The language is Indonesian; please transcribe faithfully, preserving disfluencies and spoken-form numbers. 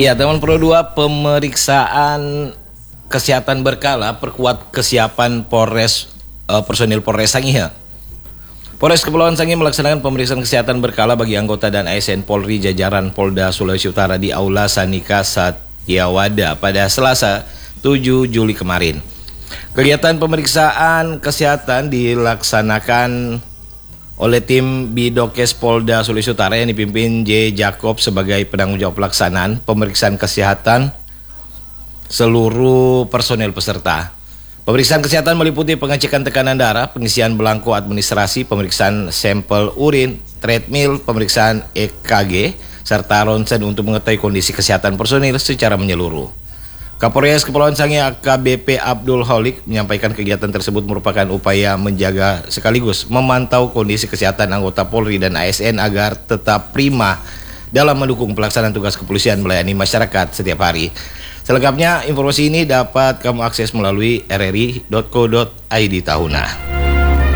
Iya, teman Pro dua, pemeriksaan kesehatan berkala perkuat kesiapan Polres uh, personil Polres Sangihe. Polres Kepulauan Sangihe melaksanakan pemeriksaan kesehatan berkala bagi anggota dan A S N Polri jajaran Polda Sulawesi Utara di Aula Sanika Satyawada pada Selasa tujuh Juli kemarin. Kegiatan pemeriksaan kesehatan dilaksanakan oleh tim Bidokes Polda Sulawesi Utara yang dipimpin J. Jacob sebagai penanggung jawab pelaksanaan pemeriksaan kesehatan seluruh personel peserta. Pemeriksaan kesehatan meliputi pengecekan tekanan darah, pengisian belangko administrasi, pemeriksaan sampel urin, treadmill, pemeriksaan E K G, serta ronsen untuk mengetahui kondisi kesehatan personil secara menyeluruh. Kapolres Kepulauan Sangihe A K B P Abdul Holik menyampaikan kegiatan tersebut merupakan upaya menjaga sekaligus memantau kondisi kesehatan anggota Polri dan A S N agar tetap prima dalam mendukung pelaksanaan tugas kepolisian melayani masyarakat setiap hari. Selengkapnya informasi ini dapat kamu akses melalui r r i dot co dot i d tahuna.